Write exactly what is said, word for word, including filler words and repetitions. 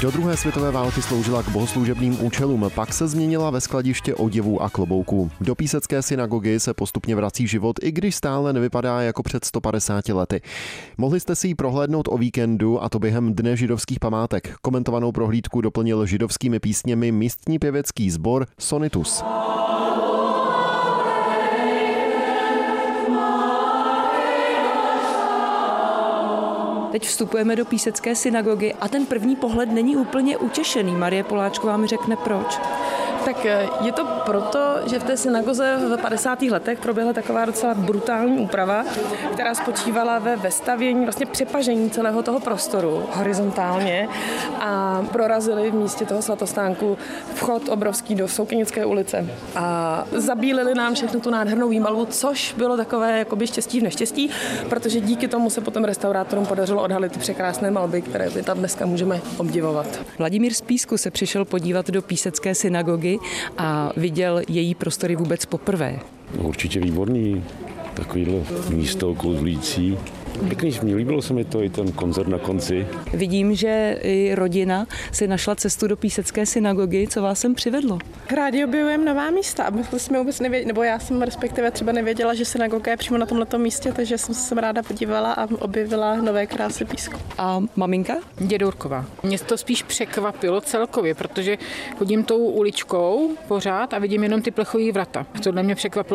Do druhé světové války sloužila k bohoslužebným účelům, pak se změnila ve skladiště oděvů a klobouků. Do Písecké synagogy se postupně vrací život, i když stále nevypadá jako před sto padesáti lety. Mohli jste si ji prohlédnout o víkendu, a to během Dne židovských památek. Komentovanou prohlídku doplnil židovskými písněmi místní pěvecký sbor Sonitus. Teď vstupujeme do Písecké synagogy a ten první pohled není úplně utěšený. Marie Poláčková mi řekne proč. Tak je to proto, že v té synagoze v padesátých letech proběhla taková docela brutální úprava, která spočívala ve vestavění, vlastně přepažení celého toho prostoru horizontálně a prorazili v místě toho svatostánku vchod obrovský do Soukenické ulice. A zabílili nám všechnu tu nádhernou výmalbu, což bylo takové jakoby štěstí v neštěstí, protože díky tomu se potom restaurátorům podařilo odhalit ty překrásné malby, které my tam dneska můžeme obdivovat. Vladimír z Písku se přišel podívat do Písecké synagogy a viděl její prostory vůbec poprvé. No, určitě výborný, takovýhle místo kouzlící. Pěkný, mě líbilo se mi to i ten koncert na konci. Vidím, že i rodina si našla cestu do Písecké synagogy. Co vás sem přivedlo? Rádi objevujeme nová místa. My jsme vůbec nevěděli, nebo já jsem respektive třeba nevěděla, že synagoga je přímo na tomto místě, takže jsem se sem ráda podívala a objevila nové krásy Písku. A maminka? Dědurková. Mě to spíš překvapilo celkově, protože chodím tou uličkou pořád a vidím jenom ty plechové vrata. Tohle mě překvapilo.